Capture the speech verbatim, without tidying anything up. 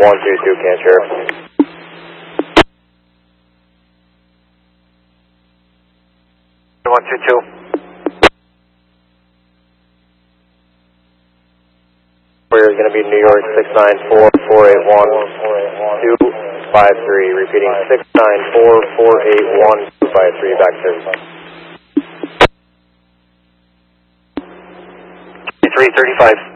one two two, Cancer. one two two. We're going to be New York six nine four four eight one two five three. Repeating six nine four four eight one two five three. Back service. three thirty-five.